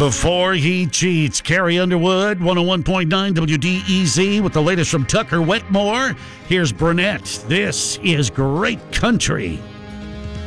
Before he cheats, Carrie Underwood, 101.9 WDEZ with the latest from Tucker Wetmore. Here's Burnett. This is Great Country.